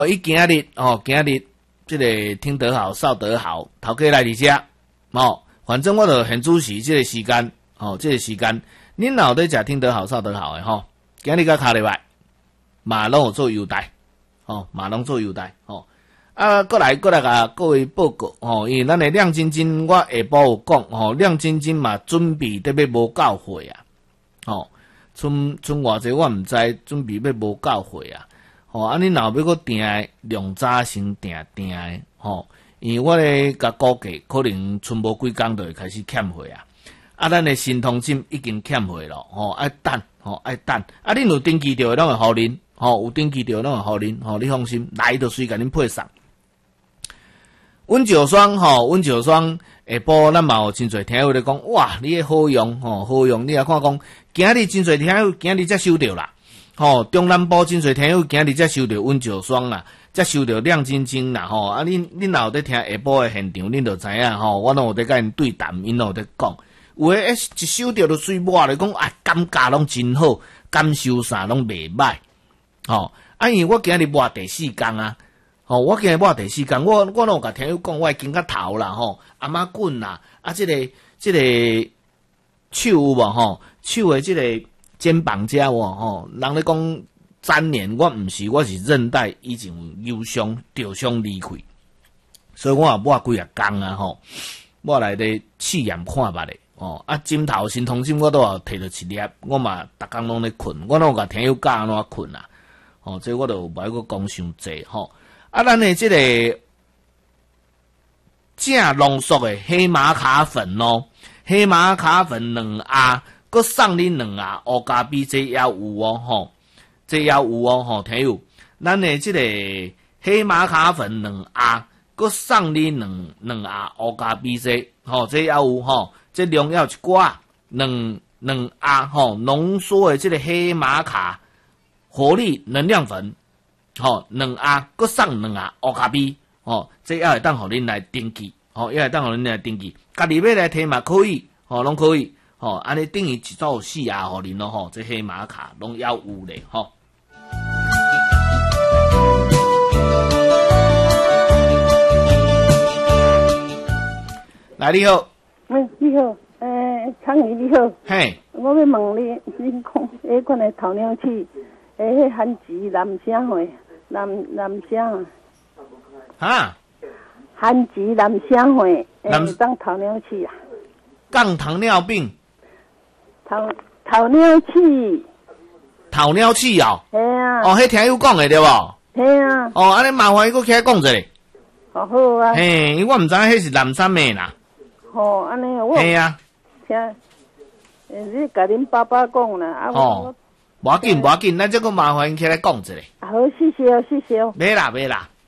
伊今日这个听得好，少得好，头家来伫遮，反正我就很主席这个时间，这个时间，恁若有在食听得好，少得好的今日甲下礼拜，嘛拢有做优待，嘛拢做优待，过来甲各位报告，因为咱的亮晶晶，我下晡有讲，亮晶晶嘛准备得要无到货啊，剩偌济我毋知，准备要无到货啊。你若要搁订的量早先订的，因为我咧甲估计，可能剩无几工就会开始欠货啊。咱的新通信已经欠货咯，爱等，爱等。恁有登记着，拢会互恁，有登记着，拢会互恁，你放心，来就随甲恁配送。温酒霜，温酒霜下晡咱嘛有真侪听友咧讲，哇，你的好用，好用，你也看讲，今日真侪听友今日才收到啦。中南部真侪听友今日才收到温酒霜啦，才收到亮晶晶啦，恁若有在听下晡的现场，恁就知影我拢有在甲因对谈，因拢有在讲，有诶一收到就水抹咧讲，感觉拢真好，感受啥拢袂歹，因为我今日抹第4工啊，我今日抹第4工，我拢有甲听友讲，我经甲头啦，阿妈棍啦，这个手有无手的这个。肩膀遮人咧讲粘连，我毋是，我是韧带已经扭伤、掉伤离开，所以我也抹几啊工啊我来咧试验看觅咧枕头新通心我都有摕到一粒，我嘛逐工拢咧困，我拢有甲听友教安怎困啊，这我就无爱阁讲伤济咱的这个正浓缩的黑玛卡粉黑玛卡粉2盒。佮送恁2盒乌加比，这也有这也有听友，咱的这个黑玛卡粉2盒，佮送恁2盒乌加比这也有这量要一寡2盒浓缩的这个黑玛卡活力能量粉2盒，佮送2盒乌加比这也会当互恁来登记也会当互恁来登记，家己要来摕嘛可以拢可以。安尼等于一组4盒互恁咯这黑玛卡拢要有咧来你好， 你好，昌宇你好， 嘿， 我要问你讲迄款的头鸟器，迄番薯男声会男声番薯男声会当头鸟器啊， 降糖尿病。 头鸟器， 头鸟器嘿啊， 迄听友讲的对无？ 嘿啊， 安尼麻烦伊佫起来讲一下。 好啊。 嘿，因为我毋知影迄是蓝山的啦。 安尼我。 嘿啊。 听，你甲恁爸爸讲啦， 无要紧，咱这个麻烦起来讲一下。 好，谢谢哦。 没啦。